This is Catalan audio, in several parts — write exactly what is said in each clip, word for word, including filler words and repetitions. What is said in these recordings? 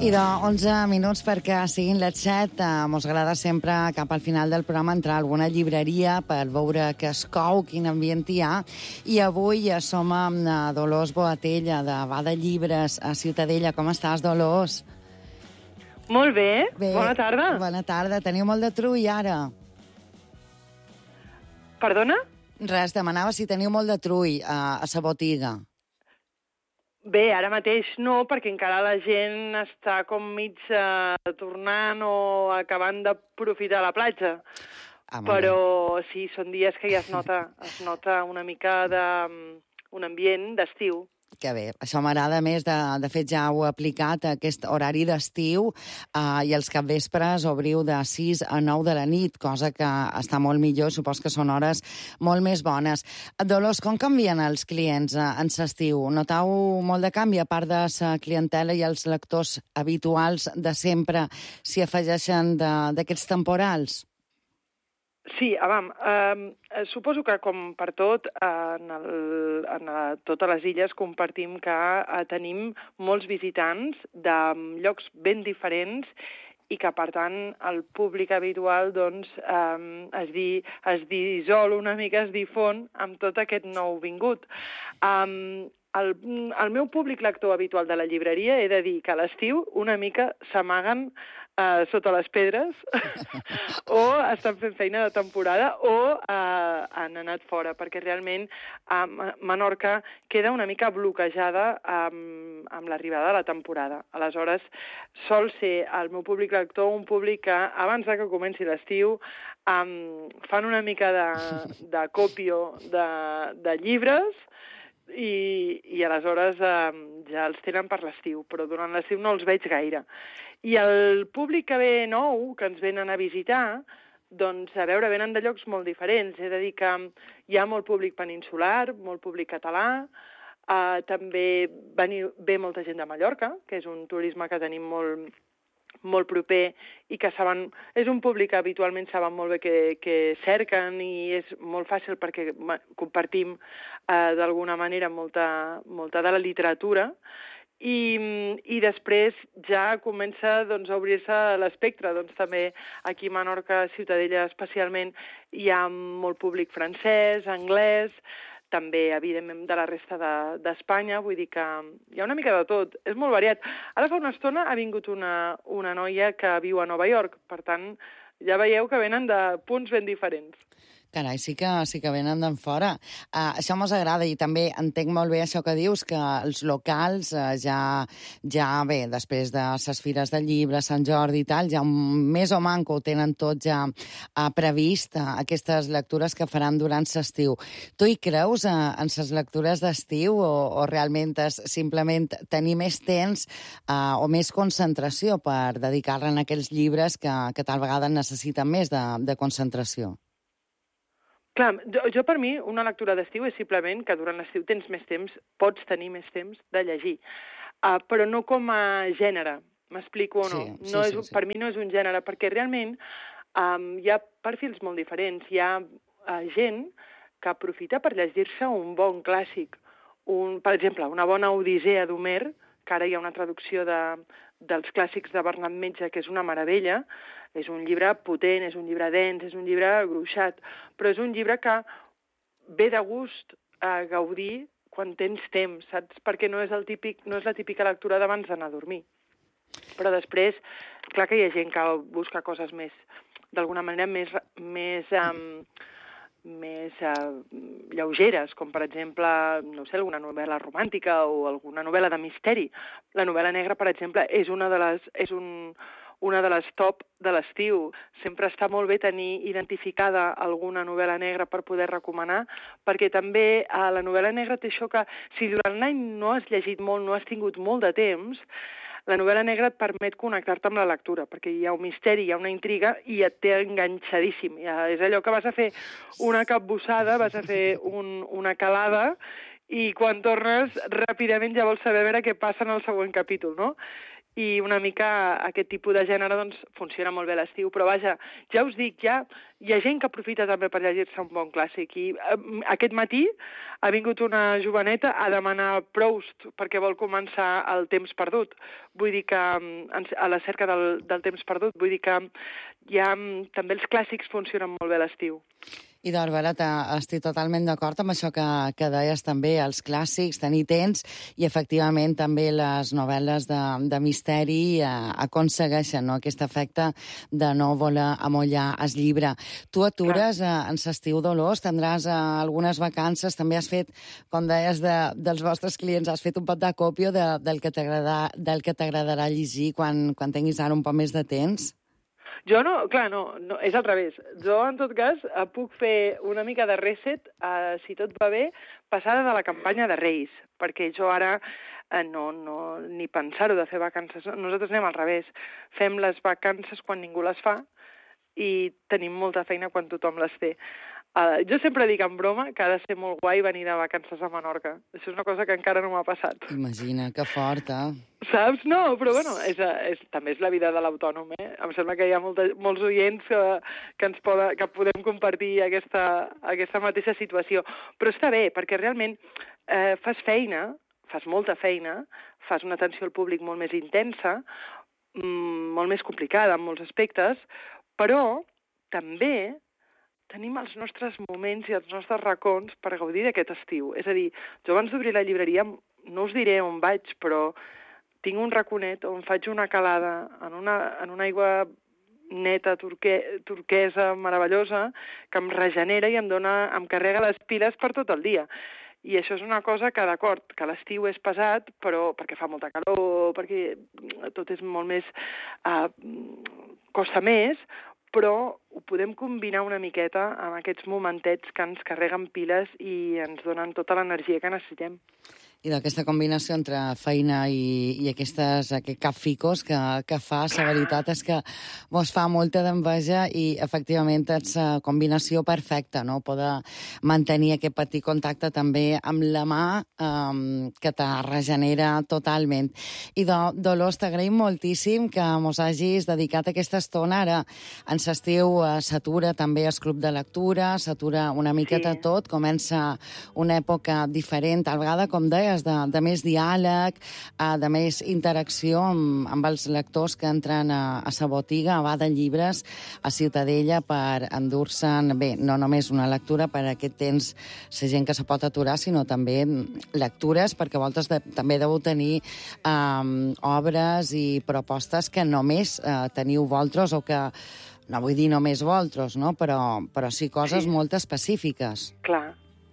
I de onze minuts perquè siguin les set, eh, mos agrada sempre cap al final del programa entrar a alguna llibreria per veure què es cou, quin ambient hi ha. I avui eh, som amb eh, Dolors Boatella, de Bada Llibres, a Ciutadella. Com estàs, Dolors? Molt bé. Bé, bona tarda. Bona tarda. Teniu molt de trull, ara. Perdona? Res, demanava si teniu molt de trull a, a sa botiga. Bé, ara mateix no, perquè encara la gent està com mig eh, tornant o acabant d'aprofitar la platja. Ah, Però sí, són dies que ja es nota, es nota una mica de, un ambient d'estiu. Que bé, això m'agrada més. De, de fet, ja ho he aplicat, aquest horari d'estiu, eh, i els capvespres obriu de sis a nou de la nit, cosa que està molt millor, supos que són hores molt més bones. Dolors, com canvien els clients eh, en l'estiu? Notau molt de canvi, a part de la clientela i els lectors habituals de sempre, s'hi afegeixen d'aquests temporals? Sí, avam, eh, suposo que com per tot, en, el, en a, totes les illes compartim que eh, tenim molts visitants de llocs ben diferents i que, per tant, el públic habitual doncs, eh, es, di, es dissol una mica, es difon amb tot aquest nou vingut. Um, el, el meu públic lector habitual de la llibreria, he de dir que a l'estiu una mica s'amaguen Uh, sota les pedres o estan fent feina de temporada o uh, han anat fora, perquè realment um, Menorca queda una mica bloquejada um, amb l'arribada de la temporada. Aleshores, sol ser el meu públic lector un públic que abans de que comenci l'estiu um, fan una mica de, de còpio de, de llibres i, i aleshores eh, ja els tenen per l'estiu, però durant l'estiu no els veig gaire. I el públic que ve nou, que ens venen a visitar, doncs, a veure, venen de llocs molt diferents. He de dir que hi ha molt públic peninsular, molt públic català, eh, també veni, ve molta gent de Mallorca, que és un turisme que tenim molt, molt proper i que saben, és un públic que habitualment saben molt bé que, que cerquen i és molt fàcil perquè compartim eh, d'alguna manera molta, molta de la literatura i, i després ja comença doncs, a obrir-se l'espectre. Doncs, també aquí a Menorca, Ciutadella especialment, hi ha molt públic francès, anglès, també, evidentment, de la resta d'Espanya, de, vull dir que hi ha una mica de tot, és molt variat. Ara fa una estona ha vingut una, una noia que viu a Nova York, per tant, ja veieu que venen de punts ben diferents. Carai, sí que, sí que venen d'en fora. Uh, això mos agrada i també entenc molt bé això que dius, que els locals uh, ja, ja bé, després de les fires del llibre, Sant Jordi i tal, ja més o manco tenen tot ja uh, previst uh, aquestes lectures que faran durant l'estiu. Tu hi creus uh, en les lectures d'estiu o, o realment és simplement tenir més temps uh, o més concentració per dedicar-la a aquells llibres que, que tal vegada necessiten més de, de concentració? Clar, jo, jo per mi una lectura d'estiu és simplement que durant l'estiu tens més temps, pots tenir més temps de llegir, uh, però no com a gènere, m'explico o no? Sí, sí, no és, sí, sí. Per mi no és un gènere, perquè realment um, hi ha perfils molt diferents. Hi ha uh, gent que aprofita per llegir-se un bon clàssic, un, per exemple, una bona Odissea d'Homer, que ara hi ha una traducció de, dels clàssics de Bernat Metge, que és una meravella. És un llibre potent, és un llibre dens, és un llibre gruixat, però és un llibre que ve de gust a gaudir quan tens temps, saps? Perquè no és, el típic, no és la típica lectura d'abans d'anar a dormir. Però després, clar que hi ha gent que busca coses més, d'alguna manera, més, més, um, més uh, lleugeres, com per exemple, no sé, alguna novel·la romàntica o alguna novel·la de misteri. La novel·la negra, per exemple, és una de les... És un, una de les top de l'estiu. Sempre està molt bé tenir identificada alguna novel·la negra per poder recomanar, perquè també a la novel·la negra té això que si durant l'any no has llegit molt, no has tingut molt de temps, la novel·la negra et permet connectar-te amb la lectura, perquè hi ha un misteri, hi ha una intriga i et té enganxadíssim. Ja és allò que vas a fer una capbussada, vas a fer un, una calada i quan tornes ràpidament ja vols saber veure què passa en el següent capítol, no? i una mica aquest tipus de gènere doncs, funciona molt bé a l'estiu. Però vaja, ja us dic, ja hi ha gent que aprofita també per llegir-se un bon clàssic. I eh, aquest matí ha vingut una joveneta a demanar Proust perquè vol començar El temps perdut. Vull dir que a la cerca del, del temps perdut, vull dir que ja també els clàssics funcionen molt bé a l'estiu. I Bàrbara, estic totalment d'acord amb això que, que deies també, els clàssics, tenir temps, i efectivament també les novel·les de, de misteri eh, aconsegueixen, no?, aquest efecte de no voler amollar el llibre. Tu atures eh, en l'estiu, Dolors, tindràs eh, algunes vacances, també has fet, com deies, de, dels vostres clients, has fet un pot d'acòpio de, del que t'agradarà llegir quan, quan tinguis ara un poc més de temps? Jo no, clar, no, no, és al revés. Jo, en tot cas, puc fer una mica de reset, eh, si tot va bé, passada de la campanya de Reis, perquè jo ara eh, no, no, ni pensar-ho de fer vacances. Nosaltres anem al revés. Fem les vacances quan ningú les fa i tenim molta feina quan tothom les té. Uh, jo sempre dic en broma que ha de ser molt guai venir de vacances a Menorca. Això és una cosa que encara no m'ha passat. Imagina, que fort, eh? Saps? No, però bueno, és, és, també és la vida de l'autònom, eh? Em sembla que hi ha molta, molts oients que, que, ens poda, que podem compartir aquesta, aquesta mateixa situació. Però està bé, perquè realment eh, fas feina, fas molta feina, fas una atenció al públic molt més intensa, mmm, molt més complicada en molts aspectes, però també tenim els nostres moments i els nostres racons per gaudir d'aquest estiu. És a dir, jo abans d'obrir la llibreria, no us diré on vaig, però tinc un raconet on faig una calada en una, en una aigua neta, turque, turquesa, meravellosa, que em regenera i em, dona, em carrega les piles per tot el dia. I això és una cosa que, d'acord, que l'estiu és pesat, però perquè fa molta calor, perquè tot és molt més... Uh, costa més, però ho podem combinar una miqueta amb aquests momentets que ens carreguen piles i ens donen tota l'energia que necessitem. I d'aquesta combinació entre feina i, i aquestes, aquest capficos que, que fas, la veritat és que mos fa molta d'enveja i efectivament és la combinació perfecta, no? Poder mantenir aquest petit contacte també amb la mà um, que te regenera totalment. I do, Dolors, t'agraïm moltíssim que mos hagis dedicat aquesta estona. Ara en l'estiu s'atura també el club de lectura, s'atura una miqueta sí. tot, comença una època diferent, a vegada, com deies, De, de més diàleg, de més interacció amb, amb els lectors que entren a, a sa botiga, a Bada Llibres, a Ciutadella, per endur-se'n, bé, no només una lectura per aquest temps, la gent que se pot aturar, sinó també lectures, perquè vosaltres de, també deveu tenir um, obres i propostes que només uh, teniu vosaltres, o que, no vull dir només vosaltres, no? però, però sí coses sí. molt específiques. Clar.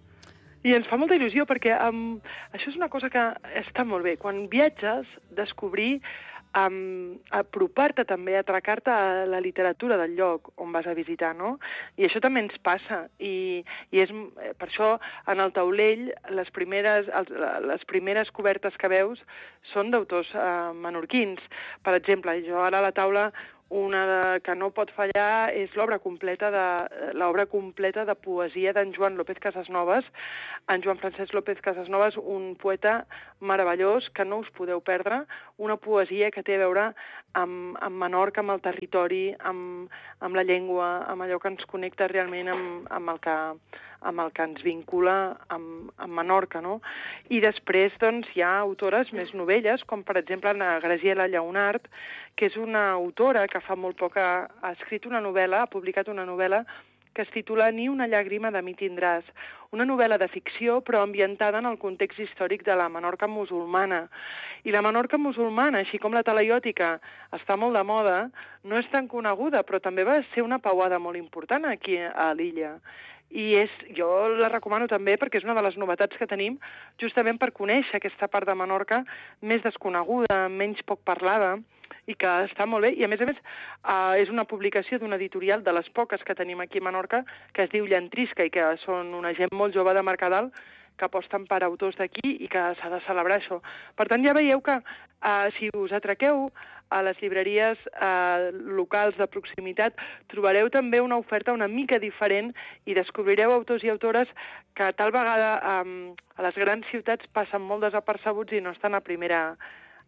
I ens fa molta il·lusió perquè um, això és una cosa que està molt bé. Quan viatges, descobrir, um, apropar-te també, atracar-te a la literatura del lloc on vas a visitar, no? I això també ens passa. I, i és per això en el taulell les primeres, els, les primeres cobertes que veus són d'autors uh, menorquins. Per exemple, jo ara a la taula una de, que no pot fallar és l'obra completa de l'obra completa de poesia d'en Joan López Casasnovas. En Joan Francesc López Casasnovas, un poeta meravellós que no us podeu perdre, una poesia que té a veure amb, amb Menorca, amb el territori, amb, amb la llengua, amb allò que ens connecta realment amb, amb, el, que, amb el que ens vincula amb, amb Menorca, no? I després doncs, hi ha autores més novelles, com per exemple la Graziella Lleonart, que és una autora que fa molt poc ha, ha escrit una novel·la, ha publicat una novel·la que es titula Ni una llàgrima de mi tindràs. Una novel·la de ficció, però ambientada en el context històric de la Menorca musulmana. I la Menorca musulmana, així com la talaiòtica, està molt de moda, no és tan coneguda, però també va ser una pauada molt important aquí a l'illa. I és, jo la recomano també perquè és una de les novetats que tenim justament per conèixer aquesta part de Menorca més desconeguda, menys poc parlada, i que està molt bé. I a més a més eh, és una publicació d'una editorial de les poques que tenim aquí a Menorca, que es diu Llantrisca, i que són una gent molt jove de Mercadal que aposten per autors d'aquí i que s'ha de celebrar això. Per tant, ja veieu que eh, si us atraqueu a les llibreries eh, locals de proximitat, trobareu també una oferta una mica diferent i descobrireu autors i autores que tal vegada eh, a les grans ciutats passen molt desapercebuts i no estan a primera,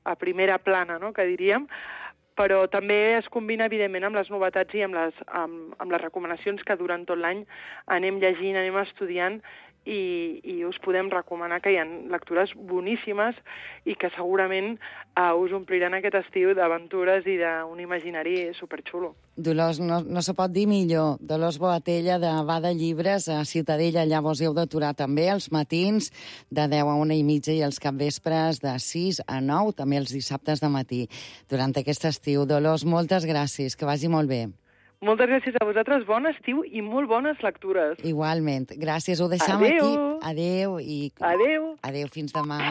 a primera plana, no?, que diríem, però també es combina, evidentment, amb les novetats i amb les, amb, amb les recomanacions que durant tot l'any anem llegint, anem estudiant, i, i us podem recomanar que hi ha lectures boníssimes i que segurament uh, us ompliran aquest estiu d'aventures i d'un imaginari superxulo. Dolors, no, no se pot dir millor. Dolors Boatella, de Bada Llibres, a Ciutadella. Allà vos heu d'aturar també els matins de deu a una i mitja i els capvespres de sis a nou, també els dissabtes de matí, durant aquest estiu. Dolors, moltes gràcies, que vagi molt bé. Moltes gràcies a vosaltres, bon estiu i molt bones lectures. Igualment. Gràcies, ho deixam Adeu. aquí. Adeu. I... Adeu. Adeu, fins demà.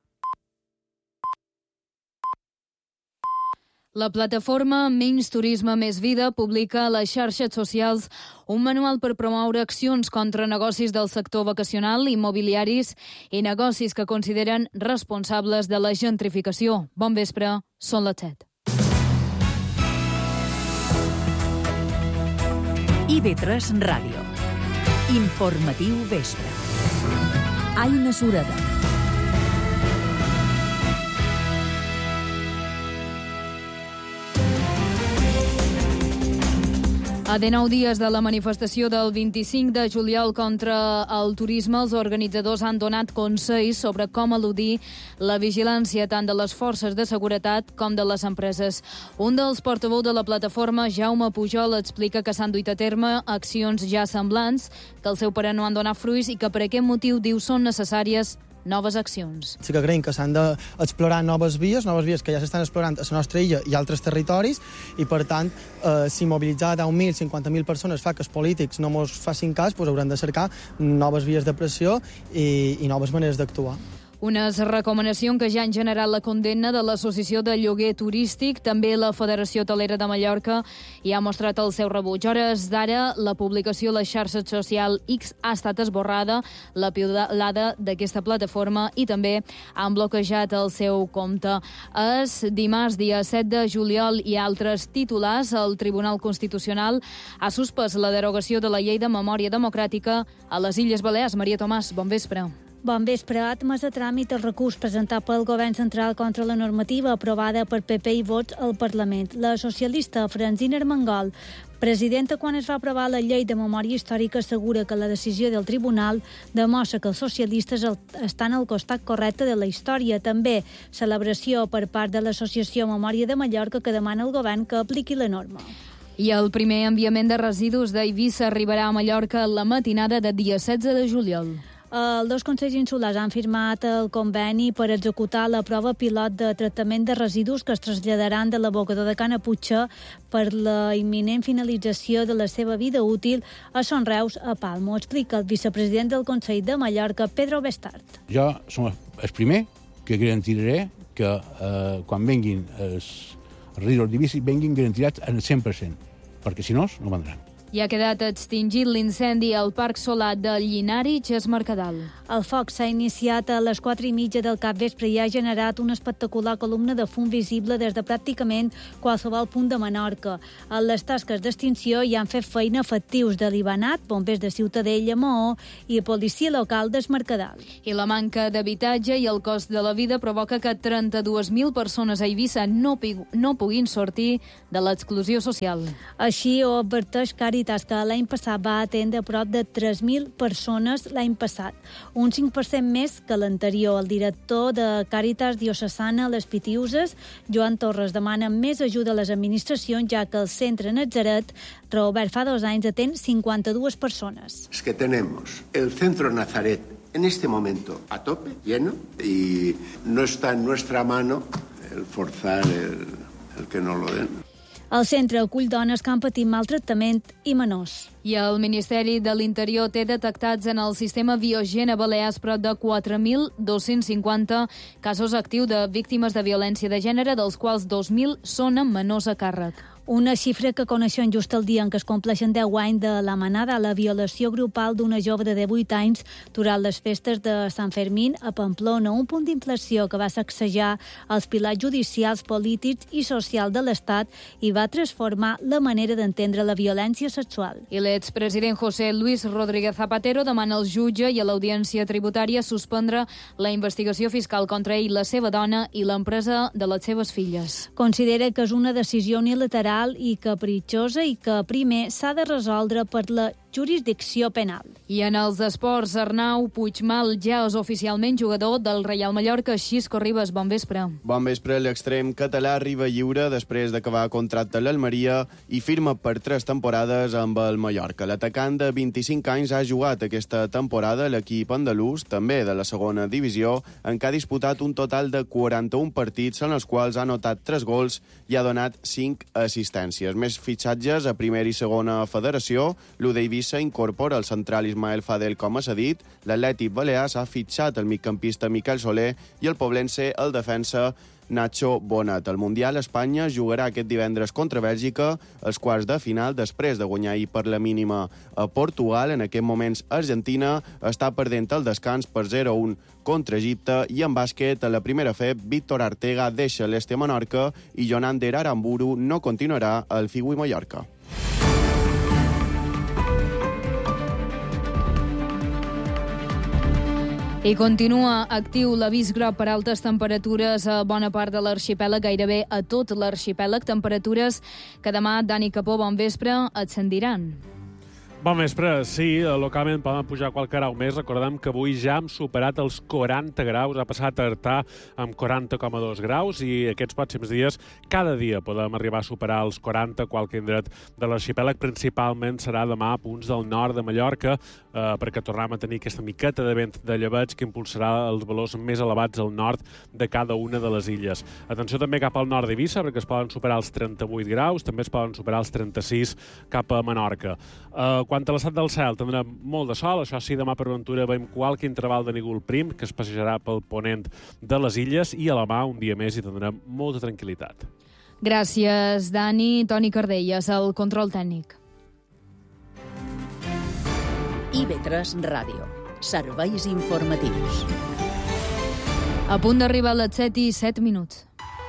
La plataforma Menys Turisme Més Vida publica a les xarxes socials un manual per promoure accions contra negocis del sector vacacional, immobiliaris i negocis que consideren responsables de la gentrificació. Bon vespre, són les set. I V tres Ràdio. Informatiu vespre. Aina Sureda. A dinou dies de la manifestació del vint-i-cinc de juliol contra el turisme, els organitzadors han donat consells sobre com eludir la vigilància tant de les forces de seguretat com de les empreses. Un dels portaveus de la plataforma, Jaume Pujol, explica que s'han duit a terme accions ja semblants, que al seu parer no han donat fruits i que per aquest motiu, diu, són necessàries noves accions. Sí que creiem que s'han d'explorar noves vies, noves vies que ja s'estan explorant a la nostra illa i altres territoris, i per tant, eh, si mobilitzar deu mil, cinquanta mil persones fa que els polítics no mos facin cas, doncs haurem de cercar noves vies de pressió i, i noves maneres d'actuar. Unes recomanacions que ja han generat la condemna de l'Associació de Lloguer Turístic, també la Federació Hotelera de Mallorca, i ha mostrat el seu rebuig. Hores d'ara, la publicació a la xarxa social X ha estat esborrada, la piulada d'aquesta plataforma, i també han bloquejat el seu compte. És dimarts, dia set de juliol, i altres titulars. El Tribunal Constitucional ha suspès la derogació de la Llei de Memòria Democràtica a les Illes Balears. Maria Tomàs, bon vespre. Bon vespre. Ha admès a tràmit el recurs presentat pel Govern Central contra la normativa aprovada per P P i Vots al Parlament. La socialista Francina Armengol, presidenta quan es va aprovar la Llei de Memòria Històrica, assegura que la decisió del Tribunal demostra que els socialistes estan al costat correcte de la història. També celebració per part de l'Associació Memòria de Mallorca, que demana al Govern que apliqui la norma. I el primer enviament de residus d'Eivissa arribarà a Mallorca la matinada de dia setze de juliol. Els dos consells insulars han firmat el conveni per executar la prova pilot de tractament de residus que es traslladaran de l'abocador de Canaputxa per la imminent finalització de la seva vida útil a Son Reus, a Palma. Ho explica el vicepresident del Consell de Mallorca, Pedro Bestart. Jo som el primer que garantiré que eh, quan venguin els residus d'Eivissa venguin garantirats al cent per cent, perquè si no, no vendran. I ha quedat extingit l'incendi al Parc Solar de Llinari, es Mercadal. El foc s'ha iniciat a les quatre i mitja del capvespre i ha generat una espectacular columna de fum visible des de pràcticament qualsevol punt de Menorca. A les tasques d'extinció hi han fet feina efectius de l'Ibanat, bombers de Ciutadella, Maó i policia local d'Es Mercadal. I la manca d'habitatge i el cost de la vida provoca que trenta-dues mil persones a Eivissa no, no puguin sortir de l'exclusió social. Així ho adverteix Càritas, que l'any passat va atendre a prop de tres mil persones l'any passat, un cinc per cent més que l'anterior. El director de Càritas Diocesana a les Pitiuses, Joan Torres, demana més ajuda a les administracions, ja que el centre Natzaret, reobert fa dos anys, atén cinquanta-dues persones. Es que tenemos el centro Nazaret en este momento a tope, lleno, y no está en nuestra mano el forzar el, el que no lo den. El centre acull dones que han patit maltractament i menors. I el Ministeri de l'Interior té detectats en el sistema Biogen a Balears prop de quatre mil dos-cents cinquanta casos actius de víctimes de violència de gènere, dels quals dos mil són amb menors a càrrec. Una xifra que coneixem just el dia en què es compleixen deu anys de la manada, la violació grupal d'una jove de divuit anys durant les festes de Sant Fermín a Pamplona, un punt d'inflexió que va sacsejar els pilars judicials, polítics i socials de l'Estat i va transformar la manera d'entendre la violència sexual. I l'expresident José Luis Rodríguez Zapatero demana al jutge i a l'Audiència Tributària suspendre la investigació fiscal contra ell, la seva dona i l'empresa de les seves filles. Considera que és una decisió unilateral i capritxosa i que primer s'ha de resoldre per la jurisdicció penal. I en els esports, Arnau Puigmal ja és oficialment jugador del Reial Mallorca. Xisco Ribas, bon vespre. Bon vespre. L'extrem català arriba lliure després d'acabar contracte a l'Almeria i firma per tres temporades amb el Mallorca. L'atacant de vint-i-cinc anys ha jugat aquesta temporada a l'equip andalús, també de la segona divisió, en què ha disputat un total de quaranta-un partits en els quals ha anotat tres gols i ha donat cinc assistències. Més fitxatges a primera i segona federació. L'U D Eivissa incorpora el central Ismael Fadel com a cedit, l'Atlètic Balears ha fitxat el migcampista Miquel Soler i el poblense el defensa Nacho Bonat. El Mundial Espanya jugarà aquest divendres contra Bèlgica als quarts de final després de guanyar ahir per la mínima a Portugal. En aquest moments Argentina està perdent el descans per zero a un contra Egipte i en bàsquet a la primera F E B Víctor Artega deixa l'Este Menorca i Jonander Aramburu no continuarà al Figui Mallorca. I continua actiu l'avís groc per altes temperatures a bona part de l'arxipèlag, gairebé a tot l'arxipèlag. Temperatures que demà, Dani Capó, bon vespre, ascendiran. Bon vespre, sí, localment poden pujar qualque grau més. Recordem que avui ja hem superat els quaranta graus, ha passat a Artà amb quaranta coma dos graus i aquests pròxims dies, cada dia podem arribar a superar els quaranta a qualque indret de l'arxipèlag. Principalment serà demà a punts del nord de Mallorca, eh, perquè tornem a tenir aquesta miqueta de vent de llebeig que impulsarà els valors més elevats al nord de cada una de les illes. Atenció també cap al nord d'Eivissa, perquè es poden superar els trenta-vuit graus, també es poden superar els trenta-sis cap a Menorca. Eh, Quant a l'estat del cel, tindrem molt de sol. Això sí, demà per ventura veiem qualque interval de núvol prim que es passejarà pel ponent de les illes i a la mà un dia més hi tindrem molta tranquil·litat. Gràcies, Dani. Toni Cardelles, el control tècnic. I V tres Ràdio. Serveis informatius. A punt d'arribar a les set i set minuts.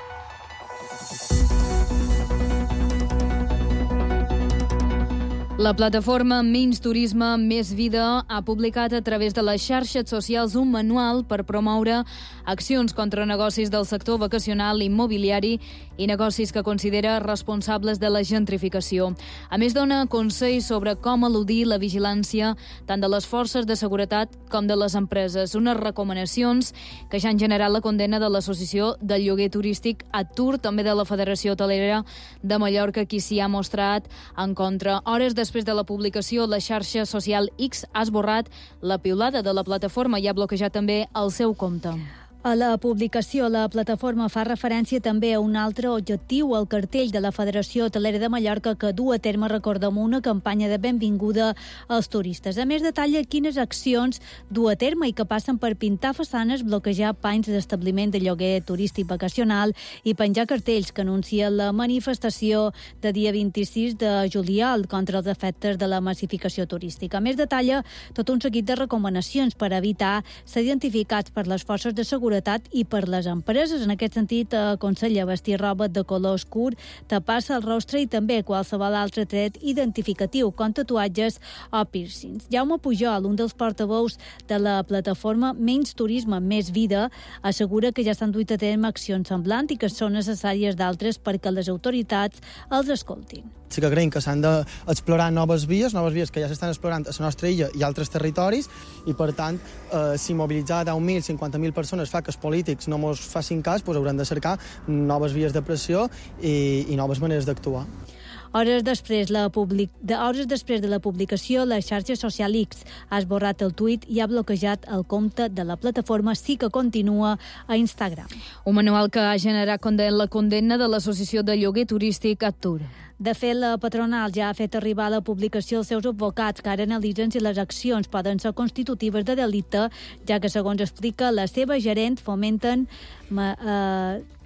La plataforma Menys Turisme, Més Vida ha publicat a través de les xarxes socials un manual per promoure accions contra negocis del sector vacacional, immobiliari i negocis que considera responsables de la gentrificació. A més, dona consells sobre com eludir la vigilància tant de les forces de seguretat com de les empreses. Unes recomanacions que ja han generat la condemna de l'Associació del Lloguer Turístic Atur, també de la Federació Hotelera de Mallorca, qui s'hi ha mostrat en contra. Hores després de la publicació, la xarxa social X ha esborrat la piulada de la plataforma i ha bloquejat també el seu compte. A la publicació, la plataforma fa referència també a un altre objectiu, el cartell de la Federació Hotelera de Mallorca, que du a terme, recordem, una campanya de benvinguda als turistes. A més, detalla quines accions du a terme i que passen per pintar façanes, bloquejar panys d'establiment de lloguer turístic vacacional i penjar cartells que anuncien la manifestació de dia vint-i-sis de juliol contra els efectes de la massificació turística. A més, detalla tot un seguit de recomanacions per evitar ser identificats per les forces de seguretat i per les empreses. En aquest sentit, aconsella vestir roba de color oscur, tapar-se el rostre i també qualsevol altre tret identificatiu, com tatuatges o piercings. Jaume Pujol, un dels portaveus de la plataforma Menys Turisme, Més Vida, assegura que ja s'han duit a terme accions semblants i que són necessàries d'altres perquè les autoritats els escoltin. Sí que creiem que s'han d'explorar noves vies, noves vies que ja s'estan explorant a la nostra illa i altres territoris, i per tant, eh, si mobilitzar deu mil, cinquanta mil persones fa que els polítics no ens facin cas, doncs haurem de cercar noves vies de pressió i, i noves maneres d'actuar. Hores després, la public... de... Hores després de la publicació, la xarxa social X ha esborrat el tuit i ha bloquejat el compte de la plataforma, sí que continua a Instagram. Un manual que ha generat la condemna de l'Associació de Lloguer Turístic Atur. De fet, la patronal ja ha fet arribar a la publicació els seus advocats, que ara analitzen si les accions poden ser constitutives de delicte, ja que, segons explica la seva gerent, fomenten... Eh,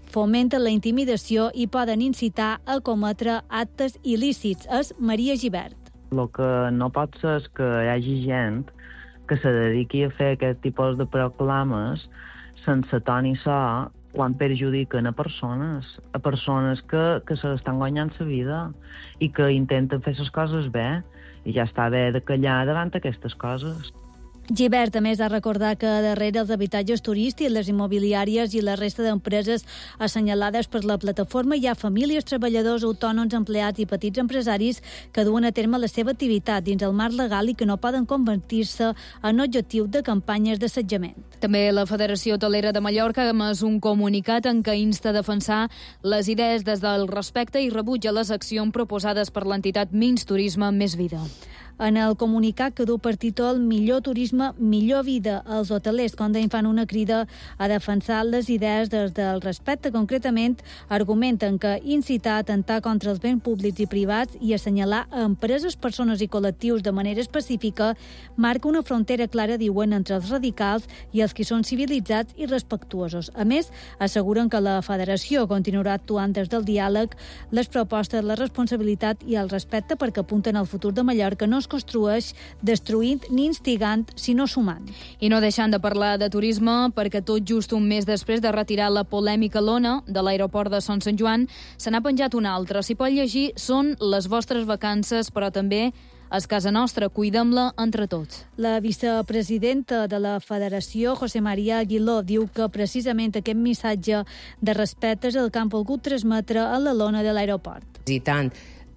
fomenten la intimidació i poden incitar a cometre actes il·lícits. És Maria Gibert. El que no pot ser és que hi hagi gent que se dediqui a fer aquest tipus de proclames sense to ni so, quan perjudiquen a persones, a persones que, que se l'estan guanyant la vida i que intenten fer les coses bé, i ja està bé de callar davant aquestes coses. Gibert, a més, ha recordat que darrere els habitatges turístics, les immobiliàries i la resta d'empreses assenyalades per la plataforma hi ha famílies, treballadors, autònoms, empleats i petits empresaris que duen a terme la seva activitat dins el marc legal i que no poden convertir-se en objectiu de campanyes d'assetjament. També la Federació Hotelera de Mallorca ha emès un comunicat en què insta a defensar les idees des del respecte i rebutja les accions proposades per l'entitat Menys Turisme, Més Vida. En el comunicat que du per títol Millor turisme, millor vida, els hotelers, com deien, fan una crida a defensar les idees des del respecte. Concretament, argumenten que incitar a atentar contra els béns públics i privats i assenyalar a empreses, persones i col·lectius de manera específica marca una frontera clara, diuen, entre els radicals i els que són civilitzats i respectuosos. A més, asseguren que la Federació continuarà actuant des del diàleg, les propostes, la responsabilitat i el respecte, perquè apunten al futur de Mallorca no es construeix destruint ni instigant, sinó sumant. I no deixant de parlar de turisme, perquè tot just un mes després de retirar la polèmica lona de l'aeroport de Son Sant Joan, se n'ha penjat una altra. S'hi pot llegir: són les vostres vacances, però també és casa nostra, cuidem-la entre tots. La vicepresidenta de la Federació, José María Aguiló, diu que precisament aquest missatge de respecte és el que han volgut transmetre a la lona de l'aeroport. I tant,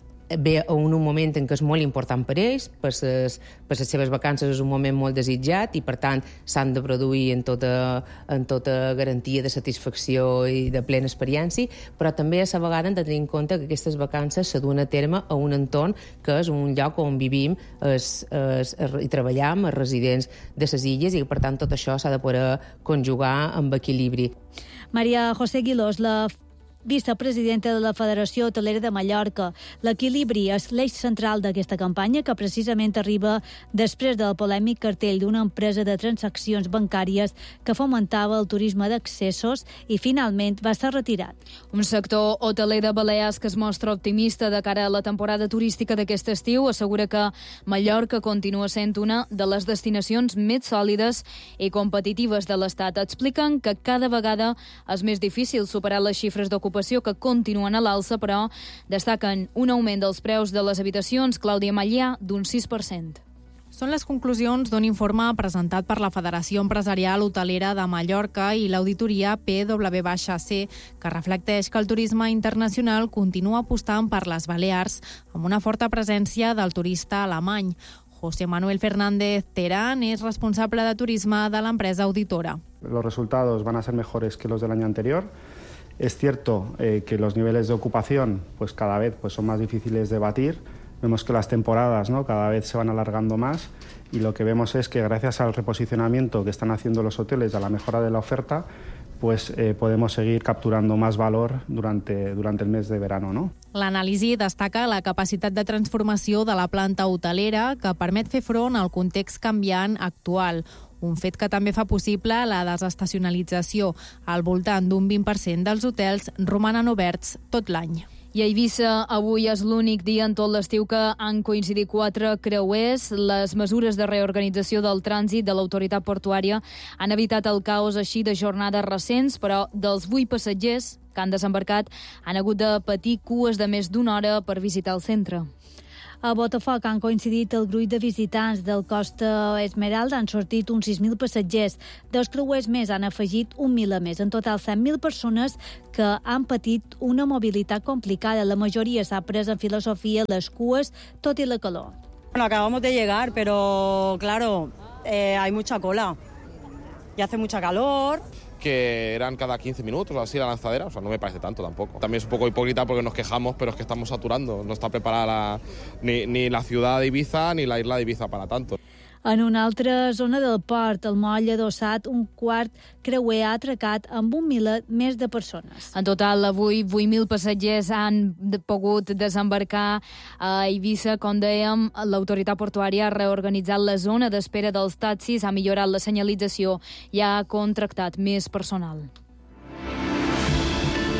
ve en un moment en què és molt important per ells, per les, per les seves vacances és un moment molt desitjat i, per tant, s'han de produir en tota, en tota garantia de satisfacció i de plena experiència, però també a la vegada hem de tenir en compte que aquestes vacances se duen a terme a un entorn que és un lloc on vivim es, es, es, i treballam, els residents de les illes, i, per tant, tot això s'ha de poder conjugar amb equilibri. Maria José Aguiló, la vicepresidenta de la Federació Hotelera de Mallorca. L'equilibri és l'eix central d'aquesta campanya, que precisament arriba després del polèmic cartell d'una empresa de transaccions bancàries que fomentava el turisme d'accessos i finalment va ser retirat. Un sector hoteler de Balears que es mostra optimista de cara a la temporada turística d'aquest estiu assegura que Mallorca continua sent una de les destinacions més sòlides i competitives de l'Estat. Expliquen que cada vegada és més difícil superar les xifres d'ocupació que continuen a l'alça, però destaquen un augment dels preus de les habitacions, Clàudia Mallà, d'un sis per cent. Són les conclusions d'un informe presentat per la Federació Empresarial Hotelera de Mallorca i l'auditoria P W C, que reflecteix que el turisme internacional continua apostant per les Balears amb una forta presència del turista alemany. José Manuel Fernández Terán es responsable de turisme de l'empresa auditora. Los resultados van a ser mejores que los del año anterior. Es cierto eh, que los niveles de ocupación pues cada vez pues, son más difíciles de batir. Vemos que las temporadas, ¿no?, cada vez se van alargando más, y lo que vemos es que gracias al reposicionamiento que están haciendo los hoteles, a la mejora de la oferta, pues eh, podemos seguir capturando más valor durante, durante el mes de verano, ¿no? L'anàlisi destaca la capacitat de transformació de la planta hotelera que permet fer front al context canviant actual. Un fet que també fa possible la desestacionalització. Al voltant d'un vint per cent dels hotels romanen oberts tot l'any. I a Eivissa avui és l'únic dia en tot l'estiu que han coincidit quatre creuers. Les mesures de reorganització del trànsit de l'autoritat portuària han evitat el caos així de jornades recents, però dels vuit passatgers que han desembarcat han hagut de patir cues de més d'una hora per visitar el centre. A Botafoc han coincidit el gruix de visitants del Costa Esmeralda. Han sortit uns sis mil passatgers. Dos creuers més han afegit un mil a més. En total, set mil persones que han patit una mobilitat complicada. La majoria s'ha pres en filosofia les cues, tot i la calor. Bueno, acabamos de llegar, pero claro, eh, hay mucha cola. Y hace mucha calor. Que eran cada quince minutos o así la lanzadera, o sea, no me parece tanto tampoco. También es un poco hipócrita porque nos quejamos, pero es que estamos saturando. No está preparada la, ni, ni la ciudad de Ibiza ni la isla de Ibiza para tanto. En una altra zona del port, el moll adossat, un quart creuer ha atracat amb un miler més de persones. En total, avui, vuit mil passatgers han pogut desembarcar a Eivissa. Com dèiem, l'autoritat portuària ha reorganitzat la zona d'espera dels taxis, ha millorat la senyalització i ha contractat més personal.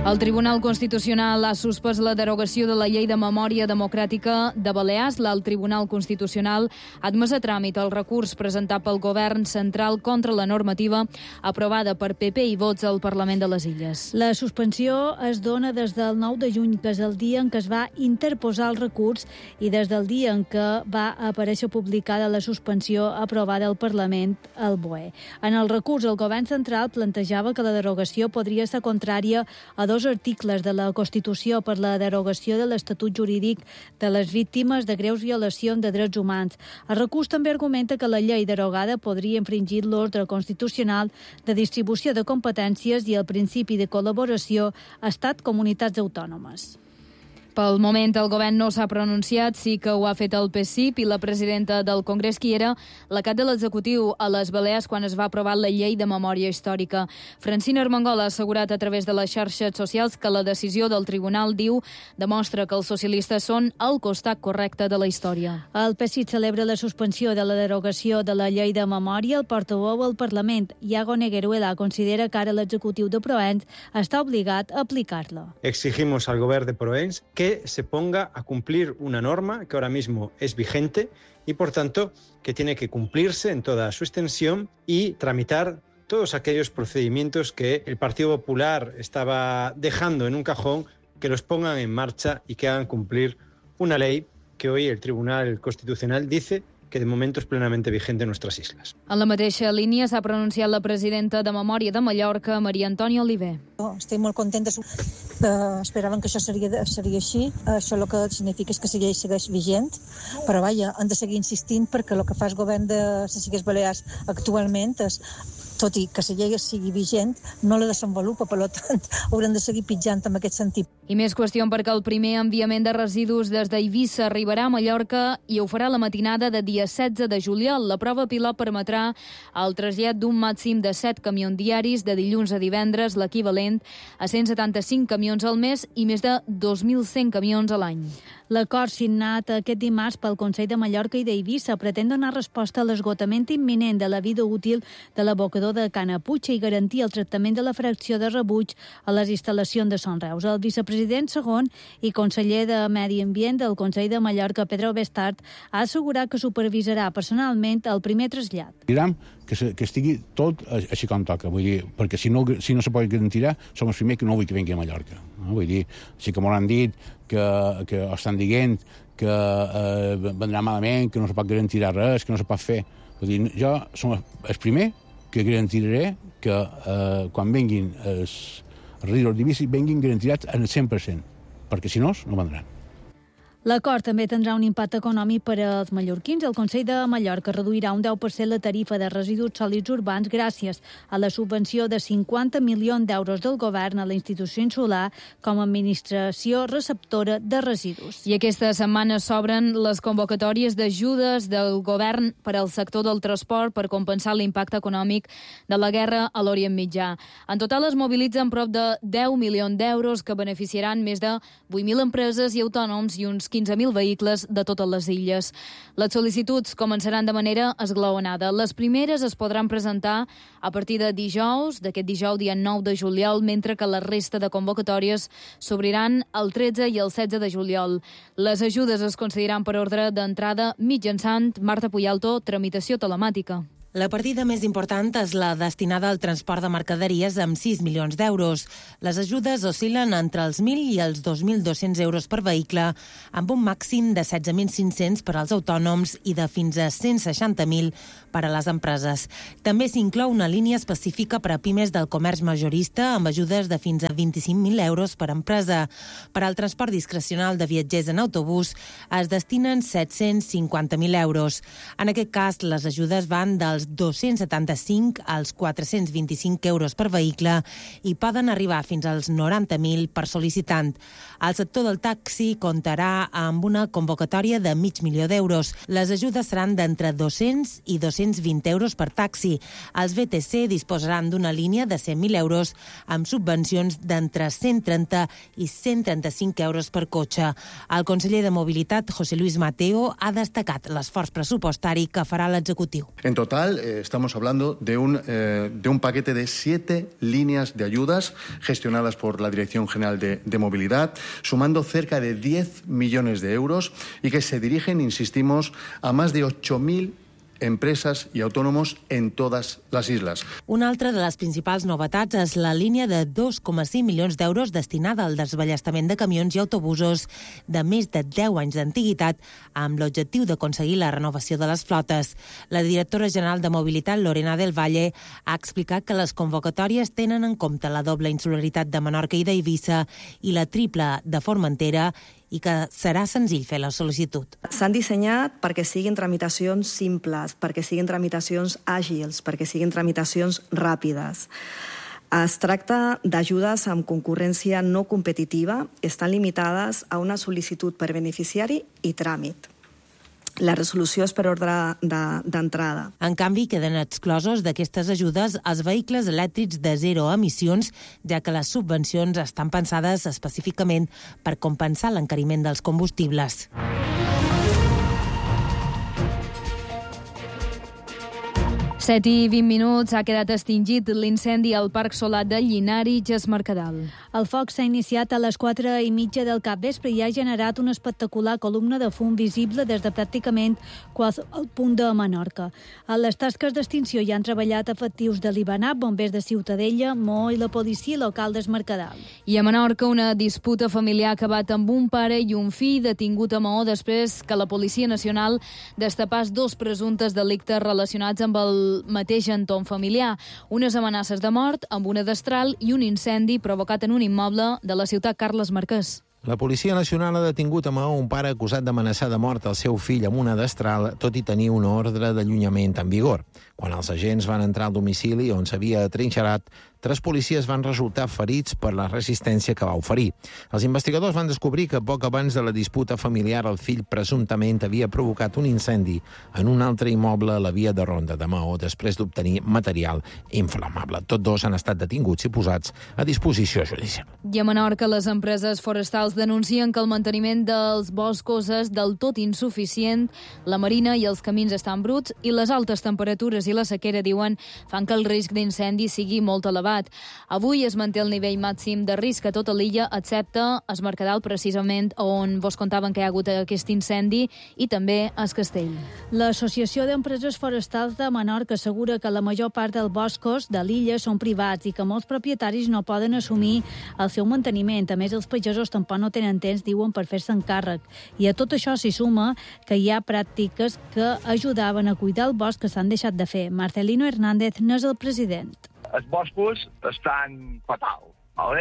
El Tribunal Constitucional ha suspès la derogació de la Llei de Memòria Democràtica de Balears. L'Alt Tribunal Constitucional ha admès a tràmit el recurs presentat pel Govern central contra la normativa aprovada per P P i Vots al Parlament de les Illes. La suspensió es dona des del nou de juny, que és el dia en què es va interposar el recurs, i des del dia en què va aparèixer publicada la suspensió aprovada al Parlament, al B O E. En el recurs, el Govern central plantejava que la derogació podria ser contrària a dos articles de la Constitució per la derogació de l'Estatut Jurídic de les Víctimes de greus violacions de drets humans. El recurs també argumenta que la llei derogada podria infringir l'ordre constitucional de distribució de competències i el principi de col·laboració Estat-Comunitats Autònomes. Pel moment, el govern no s'ha pronunciat, sí que ho ha fet el P S I P i la presidenta del Congrés, qui era la cap de l'executiu a les Balears quan es va aprovar la llei de memòria històrica. Francina Armengol ha assegurat a través de les xarxes socials que la decisió del tribunal, diu, demostra que els socialistes són al costat correcte de la història. El P S I celebra la suspensió de la derogació de la llei de memòria. El portaveu al Parlament, Iago Negueruela, considera que ara l'executiu de Provenç està obligat a aplicar-la. Exigimos al govern de Provenç que se ponga a cumplir una norma que ahora mismo es vigente y, por tanto, que tiene que cumplirse en toda su extensión y tramitar todos aquellos procedimientos que el Partido Popular estaba dejando en un cajón, que los pongan en marcha y que hagan cumplir una ley que hoy el Tribunal Constitucional dice que de momento és plenament vigent en nostres isles. En la mateixa línia s'ha pronunciat la presidenta de Memòria de Mallorca, Maria Antònia Oliver. Estic molt contenta. Uh, esperàvem que això seria, seria així. Això el que significa és que la llei segueix vigent, però vaja, han de seguir insistint perquè el que fa el govern de les Illes Balears actualment és, tot i que la llei sigui vigent, no la desenvolupa, per tant, haurem de seguir pitjant en aquest sentit. I més qüestió perquè el primer enviament de residus des d'Eivissa arribarà a Mallorca i ho farà la matinada de dia setze de juliol. La prova pilot permetrà el trasllat d'un màxim de set camions diaris de dilluns a divendres, l'equivalent a cent setanta-cinc camions al mes i més de dos mil cent camions a l'any. L'acord signat aquest dimarts pel Consell de Mallorca i d'Eivissa pretén donar resposta a l'esgotament imminent de la vida útil de l'abocador de Canapuig i garantir el tractament de la fracció de rebuig a les instal·lacions de Son Reus. El vicepresident segon i conseller de Medi Ambient del Consell de Mallorca, Pedro Bestart, ha assegurat que supervisarà personalment el primer trasllat. Direm que, se, que estigui tot així com toca, vull dir, perquè si no, si no se pot garantir, som els primers que no vull que vingui a Mallorca. No? Vull dir, així que m'ho han dit, que, que estan dient que eh, vendrà malament, que no se pot garantir res, que no se pot fer. Vull dir, jo som el primer que garantiré que eh, quan venguin els residus de bici venguin garantirats en el cent per cent, perquè si no, no vendran. L'acord també tindrà un impacte econòmic per als mallorquins. El Consell de Mallorca reduirà un deu per cent la tarifa de residus sòlids urbans gràcies a la subvenció de cinquanta milions d'euros del govern a la institució insular com a administració receptora de residus. I aquesta setmana s'obren les convocatòries d'ajudes del govern per al sector del transport per compensar l'impacte econòmic de la guerra a l'Orient Mitjà. En total es mobilitzen prop de deu milions d'euros que beneficiaran més de vuit mil empreses i autònoms i uns quinze mil vehicles de totes les illes. Les sol·licituds començaran de manera esglaonada. Les primeres es podran presentar a partir de dijous, d'aquest dijous, dia nou de juliol, mentre que la resta de convocatòries s'obriran el tretze i el setze de juliol. Les ajudes es concediran per ordre d'entrada mitjançant, Marta Puyalto, tramitació telemàtica. La partida més important és la destinada al transport de mercaderies amb sis milions d'euros. Les ajudes oscil·len entre els mil i els dos mil dos-cents euros per vehicle, amb un màxim de setze mil cinc-cents per als autònoms i de fins a cent seixanta mil per a les empreses. També s'inclou una línia específica per a pimes del comerç majorista amb ajudes de fins a vint-i-cinc mil euros per empresa. Per al transport discrecional de viatgers en autobús es destinen set-cents cinquanta mil euros. En aquest cas, les ajudes van dels dos-cents setanta-cinc als quatre-cents vint-i-cinc euros per vehicle i poden arribar fins als noranta mil per sol·licitant. El sector del taxi comptarà amb una convocatòria de mig milió d'euros. Les ajudes seran d'entre dos-cents i dos-cents vint euros per taxi. Els B T C disposaran d'una línia de cent mil euros amb subvencions d'entre cent trenta i cent trenta-cinc euros per cotxe. El conseller de Mobilitat, José Luis Mateo, ha destacat l'esforç pressupostari que farà l'executiu. En total, total eh, estamos hablando de un, eh, de un paquete de siete líneas de ayudas gestionadas por la Dirección General de, de Movilidad, sumando cerca de diez millones de euros y que se dirigen, insistimos, a más de ocho mil empreses i autònoms en totes les isles. Una altra de les principals novetats és la línia de dos coma cinc milions d'euros destinada al desballestament de camions i autobusos de més de deu anys d'antiguitat amb l'objectiu d'aconseguir la renovació de les flotes. La directora general de Mobilitat, Lorena del Valle, ha explicat que les convocatòries tenen en compte la doble insularitat de Menorca i d'Eivissa i la triple de Formentera i que serà senzill fer la sol·licitud. S'han dissenyat perquè siguin tramitacions simples, perquè siguin tramitacions àgils, perquè siguin tramitacions ràpides. Es tracta d'ajudes amb concurrència no competitiva, estan limitades a una sol·licitud per beneficiari i tràmit. La resolució és per ordre d'entrada. En canvi, queden exclosos d'aquestes ajudes els vehicles elèctrics de zero emissions, ja que les subvencions estan pensades específicament per compensar l'encariment dels combustibles. set i vint minuts, ha quedat extingit l'incendi al Parc Solar de Llinari, Ges Mercadal. El foc s'ha iniciat a les quatre i mitja del capvespre i ha generat una espectacular columna de fum visible des de pràcticament qualsevol punt de Menorca. A les tasques d'extinció hi han treballat efectius de l'Ibanap, bombers de Ciutadella, Maó i la policia local d'Es Mercadal. I a Menorca, una disputa familiar ha acabat amb un pare i un fill detingut a Maó després que la Policia Nacional destapàs dos presumptes delictes relacionats amb el mateix entorn familiar, unes amenaces de mort amb una destral i un incendi provocat en un immoble de la ciutat Carles Marquès. La Policia Nacional ha detingut a Maó un pare acusat d'amenaçar de mort el seu fill amb una destral, tot i tenir una ordre d'allunyament en vigor. Quan els agents van entrar al domicili on s'havia atrinxerat, tres policies van resultar ferits per la resistència que va oferir. Els investigadors van descobrir que poc abans de la disputa familiar el fill presumptament havia provocat un incendi en un altre immoble a la via de Ronda de Maó després d'obtenir material inflamable. Tots dos han estat detinguts i posats a disposició judicial. I a Menorca, les empreses forestals denuncien que el manteniment dels boscos és del tot insuficient, la marina i els camins estan bruts i les altes temperatures i la sequera, diuen, fan que el risc d'incendi sigui molt elevat. Avui es manté el nivell màxim de risc a tota l'illa, excepte Es Mercadal, precisament on vos contaven que hi ha hagut aquest incendi, i també a Es Castell. L'Associació d'Empreses Forestals de Menorca assegura que la major part dels boscos de l'illa són privats i que molts propietaris no poden assumir el seu manteniment. A més, els pagesos tampoc no tenen temps, diuen, per fer-se'n càrrec. I a tot això s'hi suma que hi ha pràctiques que ajudaven a cuidar el bosc que s'han deixat de fer. Marcelino Hernández n'és el president. Els boscos estan fatal, ¿vale?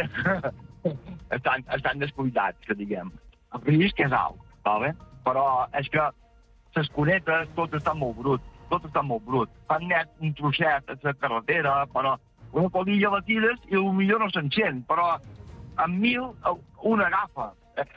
estan, estan descuidats, que diguem. El risc és alt, ¿vale? Però és que les cunetes tot està molt brut, tot està molt brut. Fan net un trosset a la carretera, però una colilla la tires i potser no s'encén, però amb mil una agafa.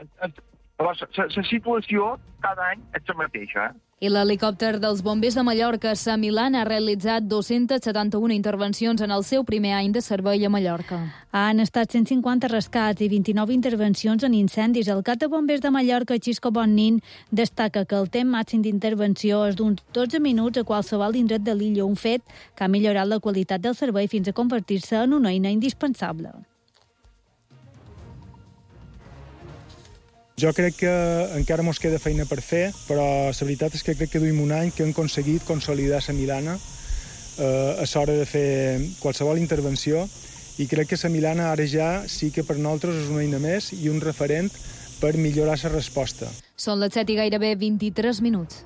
Però la situació cada any és la mateixa, eh? I l'helicòpter dels bombers de Mallorca, S A Milán, ha realitzat dues-centes setanta-una intervencions en el seu primer any de servei a Mallorca. Han estat cent cinquanta rescats i vint-i-nou intervencions en incendis. El cap de bombers de Mallorca, Xisco Bonnin, destaca que el temps màxim d'intervenció és d'uns dotze minuts a qualsevol indret de l'illa, un fet que ha millorat la qualitat del servei fins a convertir-se en una eina indispensable. Jo crec que encara mos queda feina per fer, però la veritat és que crec que duim un any que hem aconseguit consolidar la Milana eh, a l'hora de fer qualsevol intervenció, i crec que la Milana ara ja sí que per nosaltres és una eina més i un referent per millorar la resposta. Són les set i gairebé vint-i-tres minuts.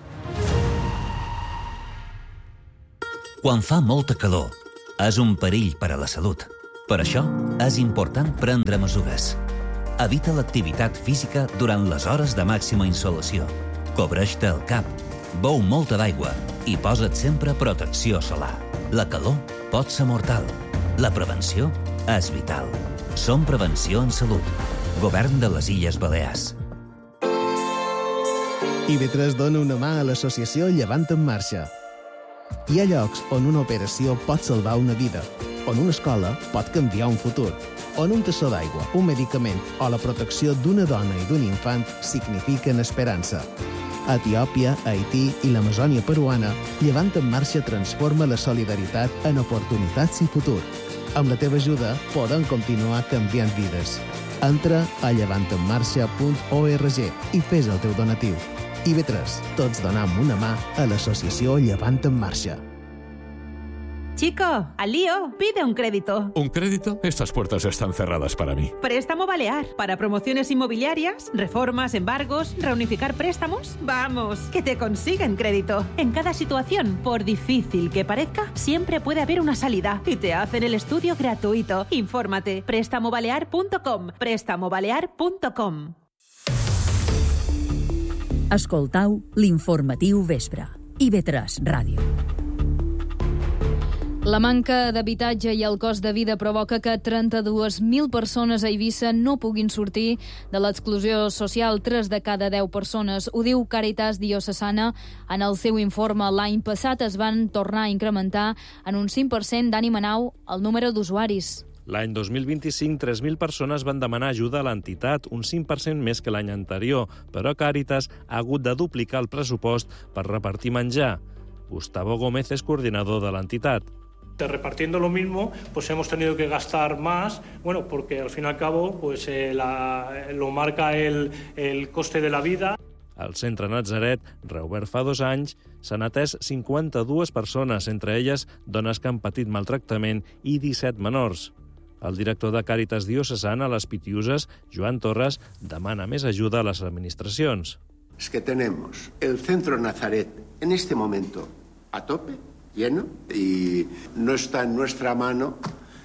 Quan fa molta calor, és un perill per a la salut. Per això, és important prendre mesures. Evita l'activitat física durant les hores de màxima insolació. Cobreix-te el cap, beu molta d'aigua i posa't sempre protecció solar. La calor pot ser mortal. La prevenció és vital. Som Prevenció en Salut. Govern de les Illes Balears. I B tres dona una mà a l'associació Llevant en Marxa. Hi ha llocs on una operació pot salvar una vida, on una escola pot canviar un futur, on un tassó d'aigua, un medicament o la protecció d'una dona i d'un infant signifiquen esperança. A Etiòpia, Haití i l'Amazònia peruana, Llevant en Marxa transforma la solidaritat en oportunitats i futur. Amb la teva ajuda podem continuar canviant vides. Entra a llevant en marxa punt org i fes el teu donatiu. I B tres, tots donam una mà a l'associació Llevant en Marxa. Chico, al lío, pide un crédito. ¿Un crédito? Estas puertas están cerradas para mí. Préstamo Balear. Para promociones inmobiliarias, reformas, embargos, reunificar préstamos. Vamos, que te consiguen crédito. En cada situación, por difícil que parezca, siempre puede haber una salida. Y te hacen el estudio gratuito. Infórmate. préstamo balear punto com. préstamo balear punto com. Escoltau l'informatiu vespre. I B tres Ràdio. La manca d'habitatge i el cost de vida provoca que trenta-dues mil persones a Eivissa no puguin sortir de l'exclusió social. Tres de cada deu persones. Ho diu Càritas Diocesana en el seu informe. L'any passat es van tornar a incrementar en un cinc per cent d'ànima nau el número d'usuaris. L'any dos mil vint-i-cinc, tres mil persones van demanar ajuda a l'entitat, un cinc per cent més que l'any anterior, però Càritas ha hagut de duplicar el pressupost per repartir menjar. Gustavo Gómez és coordinador de l'entitat. Repartiendo lo mismo, pues hemos tenido que gastar más, bueno, porque al fin y al cabo pues eh, la, lo marca el, el coste de la vida. Al centre Natzaret, reobert fa dos anys, s'han atès cinquanta-dues persones, entre elles dones que han patit maltractament i disset menors. El director de Càritas Diocesana a les Pitiuses, Joan Torres, demana més ajuda a les administracions. Es que tenemos el centro Nazaret en este momento a tope, lleno, y no está en nuestra mano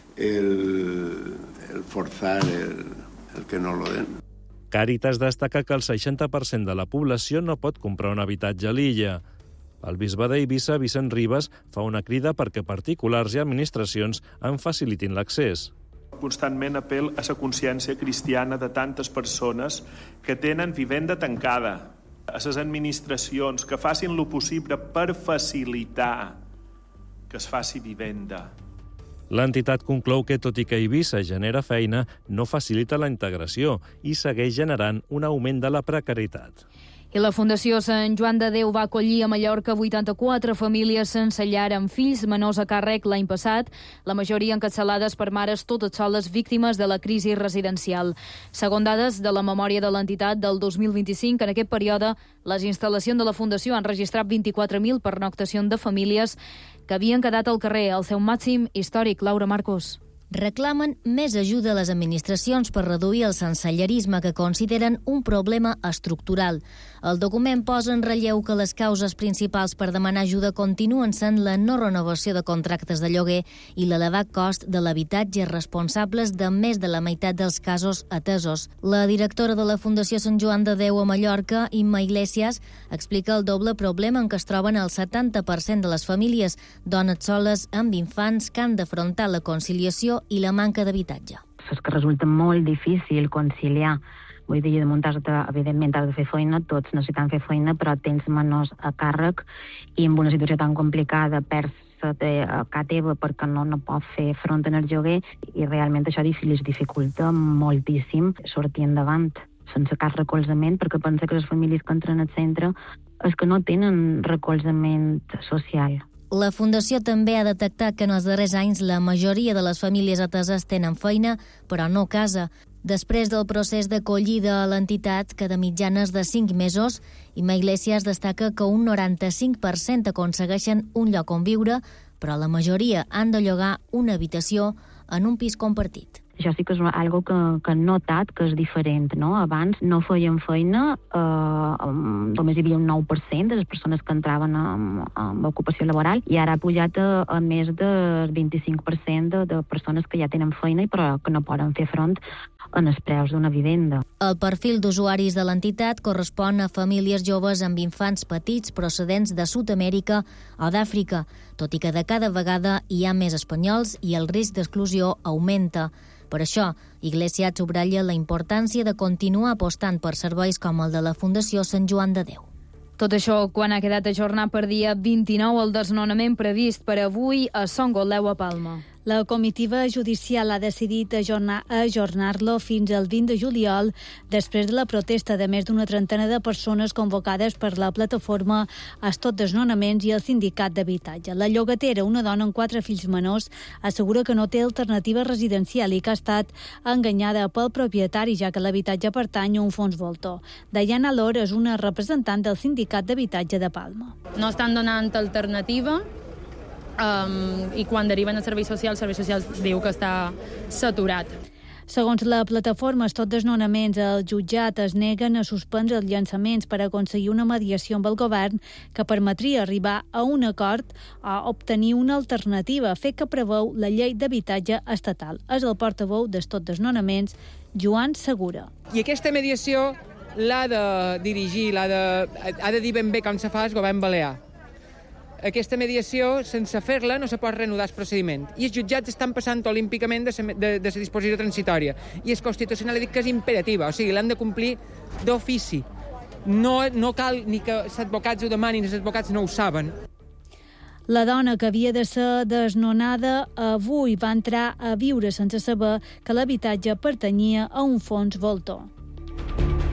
el, el forzar el, el que no lo den. Càritas destaca que el seixanta per cent de la població no pot comprar un habitatge a l'illa. El bisbe d'Eivissa, Vicent Ribas, fa una crida perquè particulars i administracions en facilitin l'accés. Constantment apel a la consciència cristiana de tantes persones que tenen vivenda tancada, a les administracions que facin lo possible per facilitar que es faci vivenda. L'entitat conclou que, tot i que Eivissa genera feina, no facilita la integració i segueix generant un augment de la precarietat. I la Fundació Sant Joan de Déu va acollir a Mallorca vuitanta-quatre famílies sense llar amb fills menors a càrrec l'any passat, la majoria encapçalades per mares totes soles víctimes de la crisi residencial. Segons dades de la memòria de l'entitat del dos mil vint-i-cinc, en aquest període les instal·lacions de la Fundació han registrat vint-i-quatre mil pernoctacions de famílies que havien quedat al carrer, al seu màxim històric. Laura Marcos. Reclamen més ajuda a les administracions per reduir el sensellarisme que consideren un problema estructural. El document posa en relleu que les causes principals per demanar ajuda continuen sent la no renovació de contractes de lloguer i l'elevat cost de l'habitatge, responsables de més de la meitat dels casos atesos. La directora de la Fundació Sant Joan de Déu a Mallorca, Imma Iglesias, explica el doble problema en què es troben el setanta per cent de les famílies, dones soles amb infants que han d'afrontar la conciliació i la manca d'habitatge. És que resulta molt difícil conciliar. Vull dir, evidentment has de fer feina, tots necessitem fer feina, però tens menors a càrrec i en una situació tan complicada perds a casa teva perquè no, no pots fer front en el lloguer i realment això els dificulta moltíssim sortir endavant sense cap recolzament, perquè pensa que les famílies que entren al centre és que no tenen recolzament social. La Fundació també ha detectat que en els darrers anys la majoria de les famílies ateses tenen feina, però no casa. Després del procés d'acollida a l'entitat, que de mitjana és de cinc mesos, Imma Iglesias destaca que un noranta-cinc per cent aconsegueixen un lloc on viure, però la majoria han de llogar una habitació en un pis compartit. Això sí que és algo que, que he notat que és diferent, no? Abans no feien feina, eh, només hi havia un nou per cent de les persones que entraven en, en ocupació laboral i ara ha pujat a, a més del vint-i-cinc per cent de, de persones que ja tenen feina i però que no poden fer front en els preus d'una vivenda. El perfil d'usuaris de l'entitat correspon a famílies joves amb infants petits procedents de Sud-amèrica o d'Àfrica, tot i que de cada vegada hi ha més espanyols i el risc d'exclusió augmenta. Per això, Iglesias subratlla la importància de continuar apostant per serveis com el de la Fundació Sant Joan de Déu. Tot això quan ha quedat ajornat per dia vint-i-nou el desnonament previst per avui a Son Gotleu a Palma. La comitiva judicial ha decidit ajornar, ajornar-lo fins al vint de juliol, després de la protesta de més d'una trentena de persones convocades per la plataforma Stop Desnonaments i el sindicat d'habitatge. La llogatera, una dona amb quatre fills menors, assegura que no té alternativa residencial i que ha estat enganyada pel propietari, ja que l'habitatge pertany a un fons voltor. Diana Lor és una representant del sindicat d'habitatge de Palma. No estan donant alternativa. Um, i quan deriven a serveis socials, serveis socials diu que està saturat. Segons la plataforma Stop Desnonaments, el jutjat es neguen a suspendre els llançaments per aconseguir una mediació amb el govern que permetria arribar a un acord o obtenir una alternativa, fet que preveu la llei d'habitatge estatal. És el portaveu de Stop Desnonaments, Joan Segura. I aquesta mediació l'ha de dirigir, l'ha de, ha de dir ben bé com se fa el govern balear. Aquesta mediació, sense fer-la, no se pot reanudar el procediment. I els jutjats estan passant olímpicament de la disposició transitòria. I el Constitucional ha dit que és imperativa, o sigui, l'han de complir d'ofici. No, no cal ni que els advocats ho demanin, els advocats no ho saben. La dona que havia de ser desnonada avui va entrar a viure sense saber que l'habitatge pertanyia a un fons voltor.